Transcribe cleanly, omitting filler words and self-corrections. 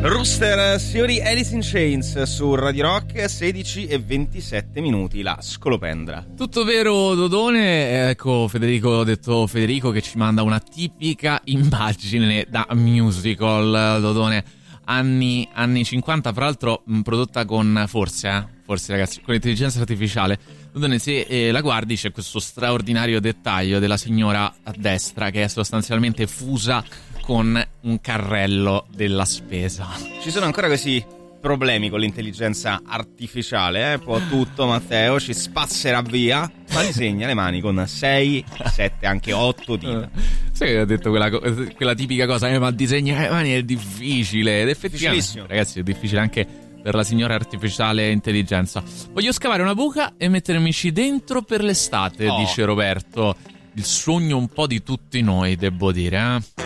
Rooster, signori, Alice in Chains su Radio Rock, 16:27 minuti, la scolopendra. Tutto vero, Dodone. Ecco, Federico, ho detto Federico che ci manda una tipica immagine da musical, Dodone. Anni 50, fra l'altro prodotta con forse ragazzi, con l'intelligenza artificiale. Dodone, se la guardi c'è questo straordinario dettaglio della signora a destra che è sostanzialmente fusa con un carrello della spesa. Ci sono ancora questi problemi con l'intelligenza artificiale, può tutto, Matteo, ci spazzerà via, ma disegna le mani con 6, 7, anche 8 dita. Sai che ho detto quella tipica cosa, ma disegnare le mani è difficile, ed effettivamente, ragazzi, è difficile anche per la signora artificiale intelligenza. Voglio scavare una buca e mettermici dentro per l'estate, dice Roberto. Il sogno un po' di tutti noi, devo dire,